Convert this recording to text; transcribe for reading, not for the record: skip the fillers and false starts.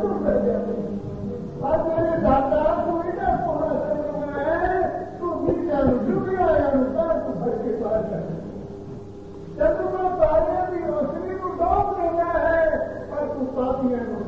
तुम रह जाते और मेरे दादा तू इधर पूरा समय है तू नीचे रुक आया रुका तू भर के पार कर चंद्रमा तारे भी रोशनी को डोब लेना है पर तू पापियां